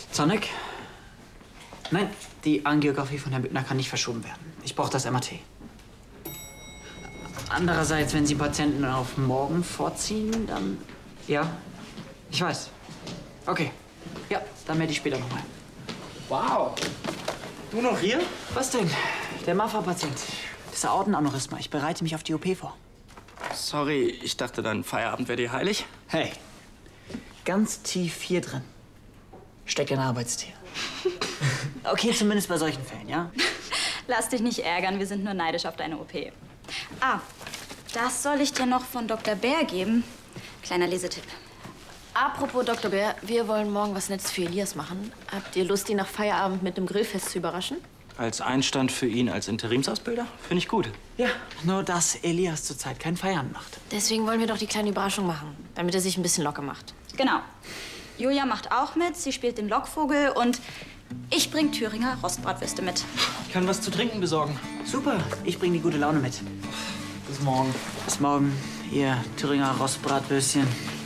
Sonic? Nein, die Angiografie von Herrn Büttner kann nicht verschoben werden. Ich brauche das MRT. Andererseits, wenn Sie Patienten auf morgen vorziehen, dann... Ja, ich weiß. Okay. Ja, dann melde ich später nochmal. Wow. Du noch hier? Was denn? Der Marfan-Patient. Das Aortenaneurysma. Ich bereite mich auf die OP vor. Sorry, ich dachte, dein Feierabend wäre dir heilig. Hey, ganz tief hier drin steckt ein Arbeitstier. Okay, zumindest bei solchen Fällen, ja? Lass dich nicht ärgern, wir sind nur neidisch auf deine OP. Ah, das soll ich dir noch von Dr. Bär geben. Kleiner Lesetipp. Apropos Dr. Bär, wir wollen morgen was Nettes für Elias machen. Habt ihr Lust, ihn nach Feierabend mit einem Grillfest zu überraschen? Als Einstand für ihn als Interimsausbilder? Finde ich gut. Ja, nur dass Elias zurzeit keinen Feierabend macht. Deswegen wollen wir doch die kleine Überraschung machen, damit er sich ein bisschen locker macht. Genau. Julia macht auch mit, sie spielt den Lockvogel und ich bring Thüringer Rostbratwürste mit. Ich kann was zu trinken besorgen. Super, ich bringe die gute Laune mit. Bis morgen. Bis morgen, ihr Thüringer Rostbratwürstchen.